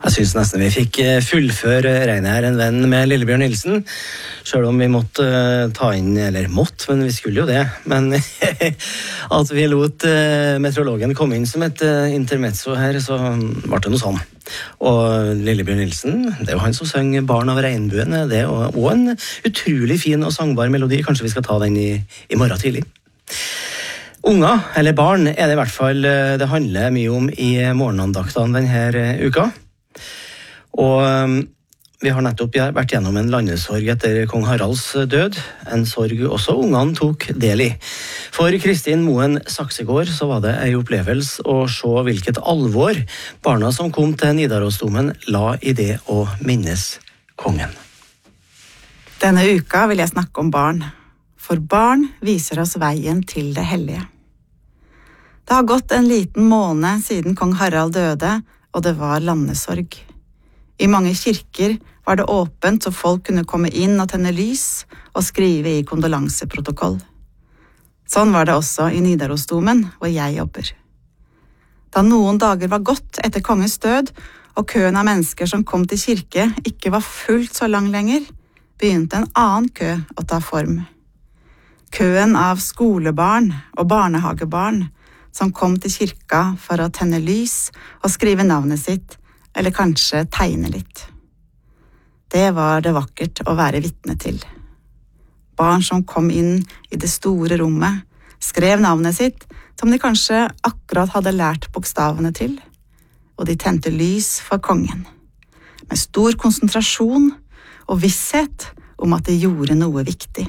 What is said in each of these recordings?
Jeg synes nesten vi fikk fullføre Reiner en venn med Lillebjørn Nilsen, selv om vi måtte ta inn, eller men vi skulle jo det, men at vi lot meteorologen komme inn som et intermezzo her, så var det noe sånn. Og Lillebjørn Nilsen, det er jo han som sang Barn av regnbuen, det er også en utrolig fin og sangbar melodi, kanskje vi skal ta den i morgen tidlig. Unger, eller barn, er det i hvert fall det handler mye om i morgenandaktene denne uka. Og vi har nettopp vært gjennom en landesorg etter kong Haralds død, en sorg også ungene tok del i. For Kristin Moen Saksegård så var det en opplevelse å se hvilket alvor barna som kom til Nidarosdomen la i det å minnes kongen. Denne uka vil jeg snakke om barn, for barn viser oss veien til det hellige. Det har gått en liten måned siden kong Harald døde, og det var landesorg. I mange kirker var det åpent så folk kunne komme inn og tenne lys og skrive i kondolanseprotokoll. Sånn var det også i Nidarosdomen, hvor jeg jobber. Da noen dager var gått etter kongens død, og køen av mennesker som kom til kirke ikke var fullt så lang lenger, begynte en annen kø å ta form. Køen av skolebarn og barnehagebarn som kom til kirka for å tenne lys og skrive navnet sitt, eller kanskje tegne litt. Det var det vakkert å være vitne til. Barn som kom inn i det store rommet, skrev navnet sitt, som de kanskje akkurat hadde lært bokstavene til, og de tente lys for kongen, med stor konsentrasjon og visshet om at de gjorde noe viktig.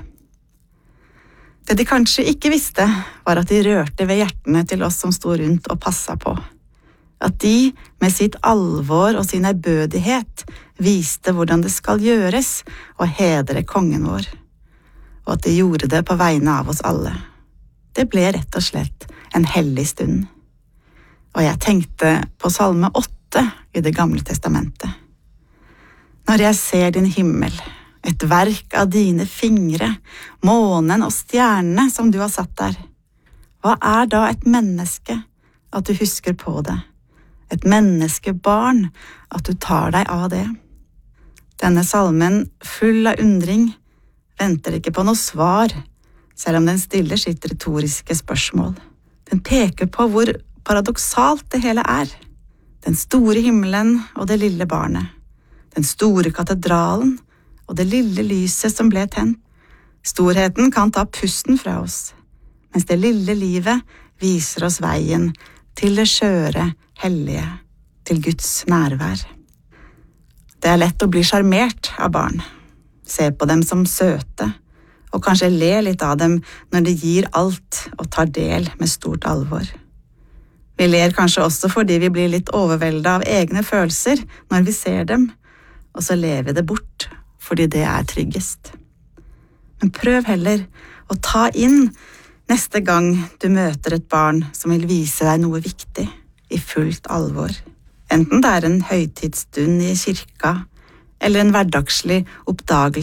Det de kanskje ikke visste, var at de rørte ved hjertene til oss som sto rundt og passet på. At de med sitt alvor og sin ærbødighet viste hvordan det skal gjøres å hedre kongen vår, og at de gjorde det på vegne av oss alle. Det ble rett og slett en hellig stund. Og jeg tenkte på Salme 8 i Det gamle testamentet. Når jeg ser din himmel, et verk av dine fingre, månen og stjernene som du har satt der, hva er da et menneske at du husker på det? Et menneskebarn, at du tar deg av det. Denne salmen, full av undring, venter ikke på noe svar, selv om den stiller sitt retoriske spørsmål. Den peker på hvor paradoksalt det hele er. Den store himmelen og det lille barnet. Den store katedralen og det lille lyset som ble tent. Storheten kan ta pusten fra oss, mens det lille livet viser oss veien til det skjøre, hellige, til Guds nærvær. Det er lett å bli sjarmert av barn, se på dem som søte, og kanskje le litt av dem når de gir alt og tar del med stort alvor. Vi ler kanskje også fordi vi blir litt overveldet av egne følelser når vi ser dem, og så ler vi det bort fordi det er tryggest. Men prøv heller å ta inn neste gang du møter et barn som vil vise deg noe viktig, i fullt alvor. Enten det er en høytidsstund i kirka, eller en hverdagslig oppdagelse